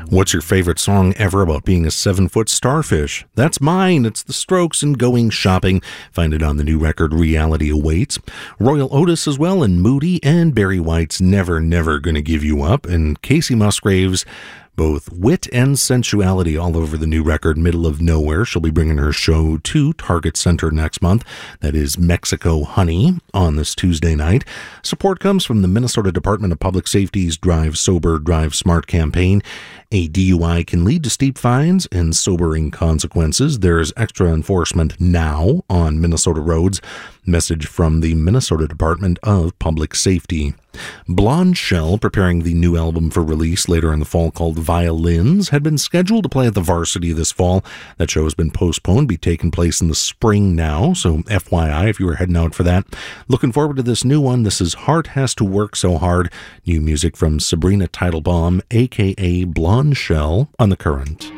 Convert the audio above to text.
What's your favorite song ever about being a 7-foot starfish? That's mine. It's The Strokes and Going Shopping. Find it on the new record Reality Awaits. Royal Otis as well, and Moody, and Barry White's Never Never Gonna Give You Up, and Casey Musgraves, both wit and sensuality all over the new record Middle of Nowhere. She'll be bringing her show to Target Center next month. That is Mexico Honey on this Tuesday night. Support comes from the Minnesota Department of Public Safety's Drive Sober, Drive Smart campaign. A DUI can lead to steep fines and sobering consequences. There's extra enforcement now on Minnesota roads. Message from the Minnesota Department of Public Safety. Blonde Shell, preparing the new album for release later in the fall called Violins, had been scheduled to play at the Varsity this fall. That show has been postponed, be taking place in the spring now, so FYI if you were heading out for that. Looking forward to this new one. This is Heart Has to Work So Hard. New music from Sabrina Teitelbaum, a.k.a. Blonde Shell, on The Current.